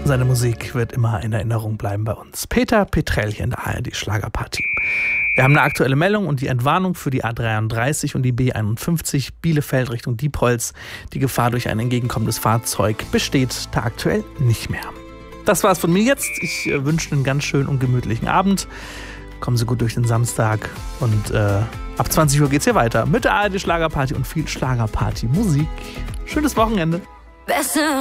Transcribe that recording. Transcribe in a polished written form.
Seine Musik wird immer in Erinnerung bleiben bei uns. Peter Petrell hier in der ARD Schlagerparty. Wir haben eine aktuelle Meldung und die Entwarnung für die A33 und die B51 Bielefeld Richtung Diepholz. Die Gefahr durch ein entgegenkommendes Fahrzeug besteht da aktuell nicht mehr. Das war's von mir jetzt. Ich wünsche einen ganz schönen und gemütlichen Abend. Kommen Sie gut durch den Samstag und ab 20 Uhr geht's hier weiter mit der ARD Schlagerparty und viel Schlagerparty-Musik. Schönes Wochenende. Besser